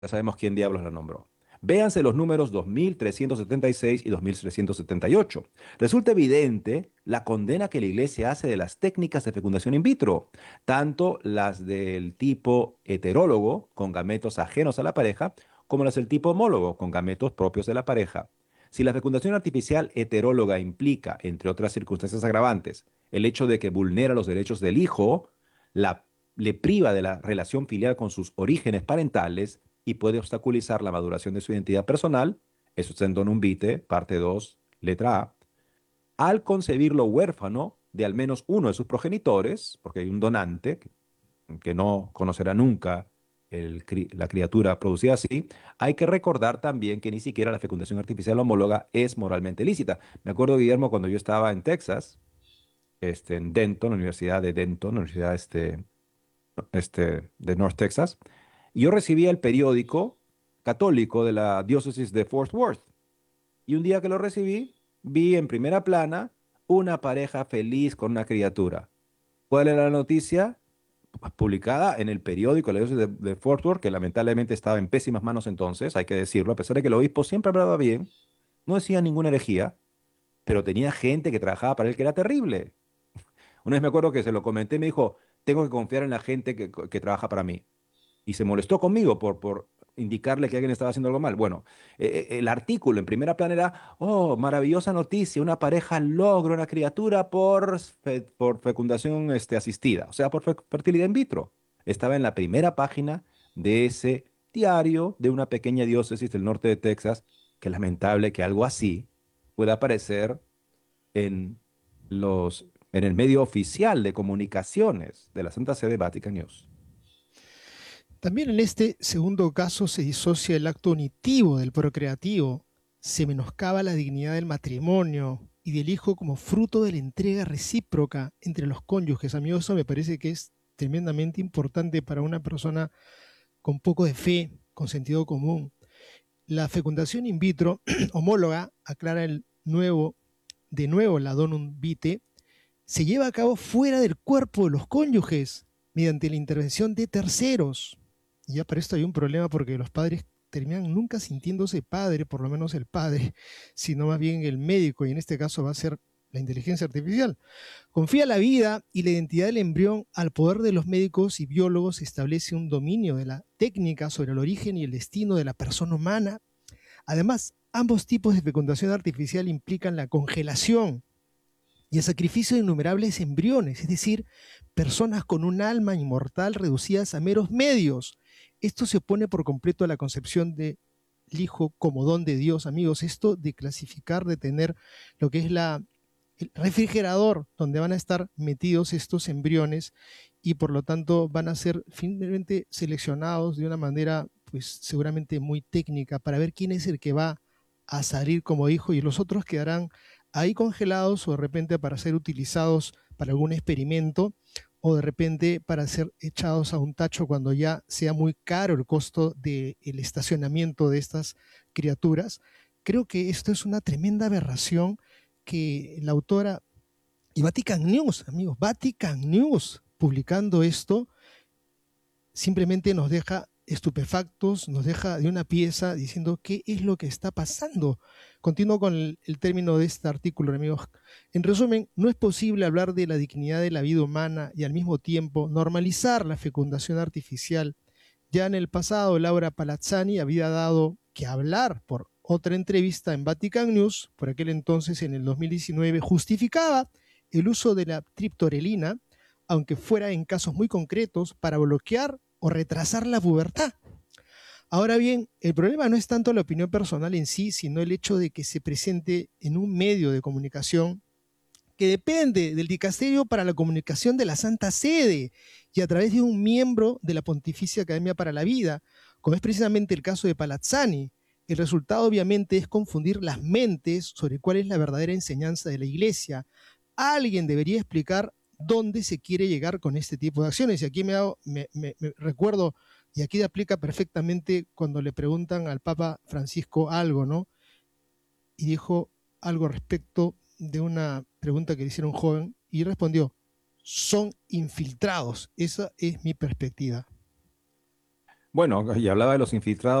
Ya sabemos quién diablos la nombró. Véanse los números 2376 y 2378. Resulta evidente la condena que la Iglesia hace de las técnicas de fecundación in vitro, tanto las del tipo heterólogo, con gametos ajenos a la pareja, como las del tipo homólogo, con gametos propios de la pareja. Si la fecundación artificial heteróloga implica, entre otras circunstancias agravantes, el hecho de que vulnera los derechos del hijo, la, le priva de la relación filial con sus orígenes parentales, y puede obstaculizar la maduración de su identidad personal, eso está en Donum Vitae, parte 2, letra A, al concebirlo huérfano de al menos uno de sus progenitores, porque hay un donante que no conocerá nunca la criatura producida así, hay que recordar también que ni siquiera la fecundación artificial homóloga es moralmente lícita. Me acuerdo, Guillermo, cuando yo estaba en Texas, en Denton, la Universidad de Denton, la Universidad de North Texas, y yo recibía el periódico católico de la diócesis de Fort Worth. Y un día que lo recibí, vi en primera plana una pareja feliz con una criatura. ¿Cuál era la noticia? Pues publicada en el periódico de la diócesis de Fort Worth, que lamentablemente estaba en pésimas manos entonces, hay que decirlo, a pesar de que el obispo siempre hablaba bien, no decía ninguna herejía, pero tenía gente que trabajaba para él que era terrible. Una vez me acuerdo que se lo comenté y me dijo, tengo que confiar en la gente que trabaja para mí, y se molestó conmigo por indicarle que alguien estaba haciendo algo mal. Bueno, el artículo en primera plana era, oh, maravillosa noticia, una pareja logra una criatura por fecundación asistida, o sea, por fertilidad in vitro. Estaba en la primera página de ese diario de una pequeña diócesis del norte de Texas. Qué lamentable que algo así pueda aparecer en en el medio oficial de comunicaciones de la Santa Sede Vatican News. También en este segundo caso se disocia el acto unitivo del procreativo, se menoscaba la dignidad del matrimonio y del hijo como fruto de la entrega recíproca entre los cónyuges. Amigo, eso me parece que es tremendamente importante para una persona con poco de fe, con sentido común. La fecundación in vitro homóloga, aclara de nuevo la Donum Vitae, se lleva a cabo fuera del cuerpo de los cónyuges mediante la intervención de terceros. Y ya para esto hay un problema porque los padres terminan nunca sintiéndose padre, por lo menos el padre, sino más bien el médico, y en este caso va a ser la inteligencia artificial. Confía la vida y la identidad del embrión al poder de los médicos y biólogos, establece un dominio de la técnica sobre el origen y el destino de la persona humana. Además, ambos tipos de fecundación artificial implican la congelación y el sacrificio de innumerables embriones, es decir, personas con un alma inmortal reducidas a meros medios. Esto se opone por completo a la concepción del Hijo como don de Dios, amigos. Esto de clasificar, de tener lo que es el refrigerador donde van a estar metidos estos embriones y por lo tanto van a ser finalmente seleccionados de una manera pues seguramente muy técnica para ver quién es el que va a salir como hijo y los otros quedarán ahí congelados o de repente para ser utilizados para algún experimento o de repente para ser echados a un tacho cuando ya sea muy caro el costo del estacionamiento de estas criaturas. Creo que esto es una tremenda aberración que la autora y Vatican News, amigos, Vatican News, publicando esto, simplemente nos deja estupefactos, nos deja de una pieza diciendo qué es lo que está pasando. Continúo con el término de este artículo, amigos. En resumen, no es posible hablar de la dignidad de la vida humana y al mismo tiempo normalizar la fecundación artificial. Ya en el pasado, Laura Palazzani había dado que hablar por otra entrevista en Vatican News, por aquel entonces en el 2019, justificaba el uso de la triptorelina, aunque fuera en casos muy concretos, para bloquear o retrasar la pubertad. Ahora bien, el problema no es tanto la opinión personal en sí, sino el hecho de que se presente en un medio de comunicación que depende del dicasterio para la comunicación de la Santa Sede y a través de un miembro de la Pontificia Academia para la Vida, como es precisamente el caso de Palazzani. El resultado obviamente es confundir las mentes sobre cuál es la verdadera enseñanza de la Iglesia. Alguien debería explicar dónde se quiere llegar con este tipo de acciones. Y aquí me recuerdo, y aquí aplica perfectamente cuando le preguntan al Papa Francisco algo, ¿no? Y dijo algo respecto de una pregunta que le hicieron un joven y respondió, son infiltrados. Esa es mi perspectiva. Bueno, y hablaba de los infiltrados.